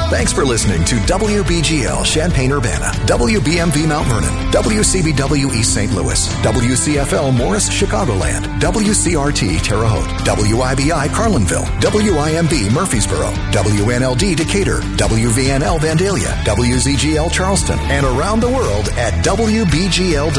Thanks for listening to WBGL Champaign-Urbana, WBMV Mount Vernon, WCBW East St. Louis, WCFL Morris Chicagoland, WCRT Terre Haute, WIBI Carlinville, WIMB Murfreesboro, WNLD Decatur, WVNL Vandalia, WZGL Charleston, and around the world at WBGL.com.